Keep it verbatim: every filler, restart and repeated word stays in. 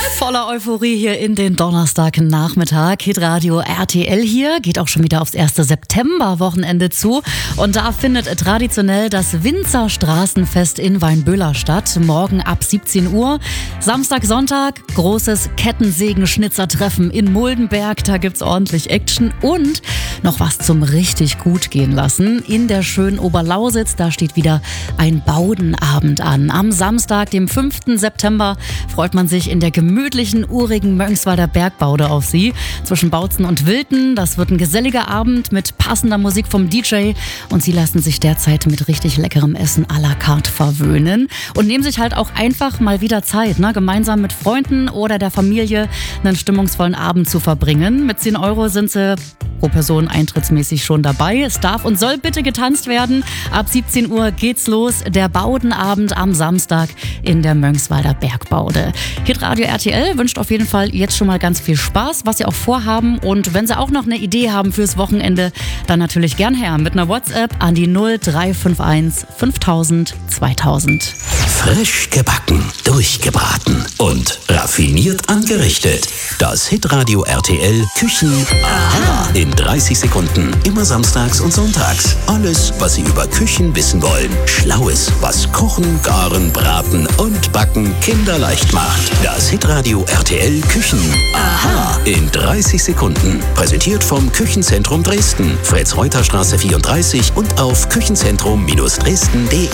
Voller Euphorie hier in den Donnerstagnachmittag. Hitradio R T L hier, geht auch schon wieder aufs erste September-Wochenende zu. Und da findet traditionell das Winzerstraßenfest in Weinböhler statt. Morgen ab siebzehn Uhr. Samstag, Sonntag, großes Kettensägen-Schnitzertreffen in Muldenberg. Da gibt's ordentlich Action und noch was zum richtig gut gehen lassen. In der schönen Oberlausitz, da steht wieder ein Baudenabend an. Am Samstag, dem fünften September, freut man sich in der gemütlichen, urigen Mönchswalder Bergbaude auf Sie. Zwischen Bautzen und Wilten. Das wird ein geselliger Abend mit passender Musik vom D J. Und Sie lassen sich derzeit mit richtig leckerem Essen à la carte verwöhnen. Und nehmen sich halt auch einfach mal wieder Zeit, ne? Gemeinsam mit Freunden oder der Familie einen stimmungsvollen Abend zu verbringen. Mit zehn Euro sind Sie pro Person eintrittsmäßig schon dabei. Es darf und soll bitte getanzt werden. Ab siebzehn Uhr geht's los. Der Baudenabend am Samstag in der Mönchswalder Bergbaude. Hitradio R T L wünscht auf jeden Fall jetzt schon mal ganz viel Spaß, was Sie auch vorhaben. Und wenn Sie auch noch eine Idee haben fürs Wochenende, dann natürlich gern her mit einer WhatsApp an die null drei fünf eins fünftausend zweitausend. Frisch gebacken, durchgebraten und raffiniert angerichtet. Das Hitradio R T L Küchen Aha in dreißig Sekunden. Immer samstags und sonntags. Alles, was Sie über Küchen wissen wollen. Schlaues, was Kochen, Garen, Braten und Backen kinderleicht macht. Das Hitradio R T L Küchen Aha in dreißig Sekunden. Präsentiert vom Küchenzentrum Dresden. Fritz-Reuter-Straße vierunddreißig und auf küchenzentrum Dresden punkt de.